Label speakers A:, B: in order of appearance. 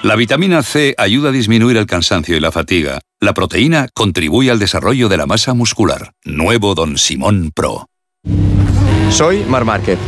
A: La vitamina C ayuda a disminuir el cansancio y la fatiga. La proteína contribuye al desarrollo de la masa muscular. Nuevo Don Simón Pro.
B: Soy Marc Márquez